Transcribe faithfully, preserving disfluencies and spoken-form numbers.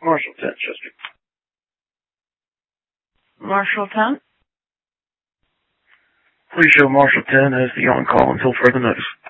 Marshall ten, Chester. Marshall ten? Please show Marshall ten as the on-call until further notice.